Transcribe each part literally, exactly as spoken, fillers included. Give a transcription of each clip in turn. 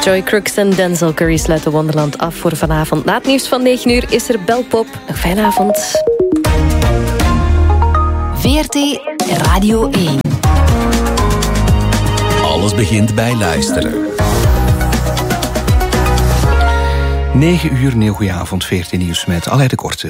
Joy Crooks en Denzel Curry sluiten Wonderland af voor vanavond. Na het nieuws van negen uur is er Belpop. Een fijne avond. V R T Radio één. Alles begint bij luisteren. negen uur, een heel goede avond, V R T Nieuws met Aleid de Korte.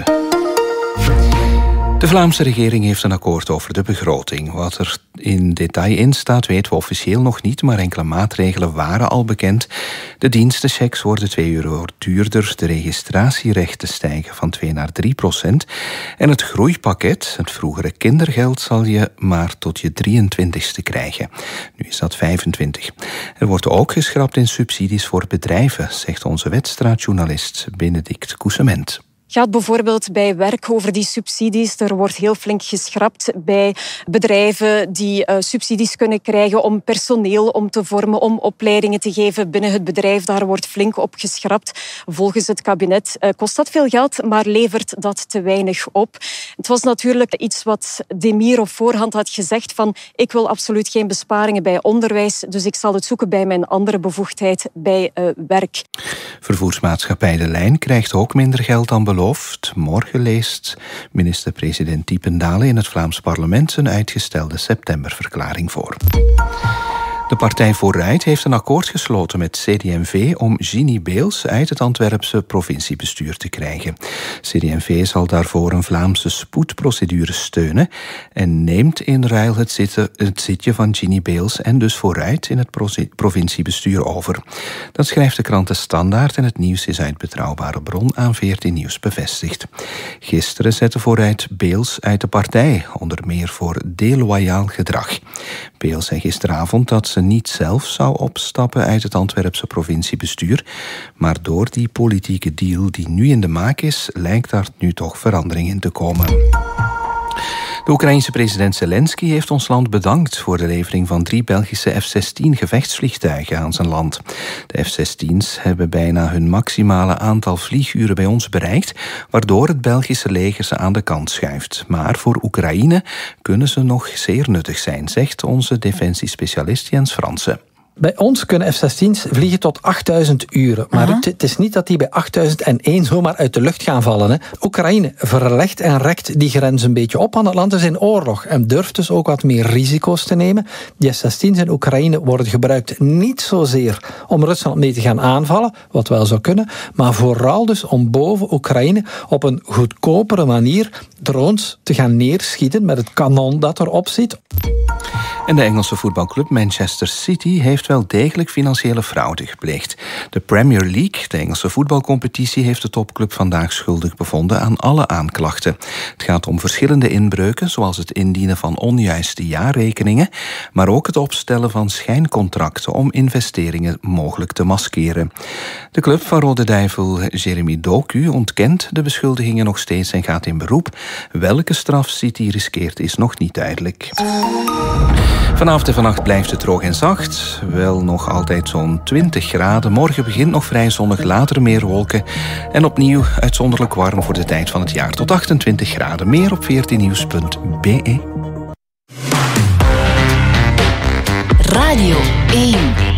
De Vlaamse regering heeft een akkoord over de begroting. Wat er in detail in staat weten we officieel nog niet, maar enkele maatregelen waren al bekend. De dienstenchecks worden twee euro duurder, de registratierechten stijgen van twee naar drie procent en het groeipakket, het vroegere kindergeld, zal je maar tot je drieëntwintigste krijgen. Nu is dat vijfentwintig. Er wordt ook geschrapt in subsidies voor bedrijven, zegt onze wedstrijdjournalist Benedict Coussement. Gaat bijvoorbeeld bij werk over die subsidies. Er wordt heel flink geschrapt bij bedrijven die uh, subsidies kunnen krijgen om personeel om te vormen, om opleidingen te geven binnen het bedrijf. Daar wordt flink op geschrapt. Volgens het kabinet uh, kost dat veel geld, maar levert dat te weinig op. Het was natuurlijk iets wat Demir op voorhand had gezegd van ik wil absoluut geen besparingen bij onderwijs, dus ik zal het zoeken bij mijn andere bevoegdheid bij uh, werk. Vervoersmaatschappij De Lijn krijgt ook minder geld dan beloofd. Morgen leest minister-president Diependalen in het Vlaams parlement een uitgestelde septemberverklaring voor. De Partij Vooruit heeft een akkoord gesloten met C D M V om Ginny Beels uit het Antwerpse provinciebestuur te krijgen. C D M V zal daarvoor een Vlaamse spoedprocedure steunen en neemt in ruil het, zitten, het zitje van Ginny Beels en dus Vooruit in het provinciebestuur over. Dat schrijft de krant De Standaard en het nieuws is uit betrouwbare bron aan V R T Nieuws bevestigd. Gisteren zette Vooruit Beels uit de partij, onder meer voor deloyaal gedrag. Beels zei gisteravond dat ze niet zelf zou opstappen uit het Antwerpse provinciebestuur, maar door die politieke deal die nu in de maak is, lijkt daar nu toch verandering in te komen. De Oekraïense president Zelensky heeft ons land bedankt voor de levering van drie Belgische F zestien gevechtsvliegtuigen aan zijn land. De F zestien's hebben bijna hun maximale aantal vlieguren bij ons bereikt, waardoor het Belgische leger ze aan de kant schuift. Maar voor Oekraïne kunnen ze nog zeer nuttig zijn, zegt onze defensiespecialist Jens Fransen. Bij ons kunnen F zestien's vliegen tot achtduizend uren. Maar uh-huh. het, het is niet dat die bij achttduizend één zomaar uit de lucht gaan vallen. Hè. Oekraïne verlegt en rekt die grens een beetje op, want het land is in oorlog en durft dus ook wat meer risico's te nemen. Die F zestien's in Oekraïne worden gebruikt niet zozeer om Rusland mee te gaan aanvallen, wat wel zou kunnen, maar vooral dus om boven Oekraïne op een goedkopere manier drones te gaan neerschieten met het kanon dat erop zit. En de Engelse voetbalclub Manchester City heeft wel degelijk financiële fraude gepleegd. De Premier League, de Engelse voetbalcompetitie, heeft de topclub vandaag schuldig bevonden aan alle aanklachten. Het gaat om verschillende inbreuken, zoals het indienen van onjuiste jaarrekeningen, maar ook het opstellen van schijncontracten om investeringen mogelijk te maskeren. De club van Rode Duivel Jeremy Doku ontkent de beschuldigingen nog steeds en gaat in beroep. Welke straf City riskeert is nog niet duidelijk. Vanavond en vannacht blijft het droog en zacht. Wel nog altijd zo'n twintig graden. Morgen begint nog vrij zonnig, later meer wolken. En opnieuw uitzonderlijk warm voor de tijd van het jaar. Tot achtentwintig graden. Meer op v r t nieuws punt b e. Radio één.